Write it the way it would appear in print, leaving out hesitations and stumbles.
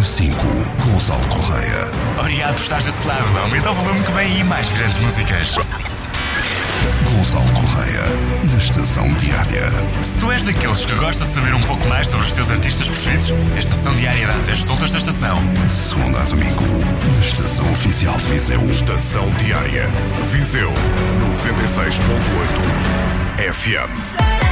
5, Gonçalo Correia. Obrigado por estares desse lado. Aumenta o volume que vem aí mais grandes músicas. Gonçalo Correia, na Estação Diária. Se tu és daqueles que gosta de saber um pouco mais sobre os teus artistas preferidos, a Estação Diária dá-te as resultas da estação. De segunda a domingo, na Estação Oficial de Viseu. Estação Diária. Viseu 96.8 FM.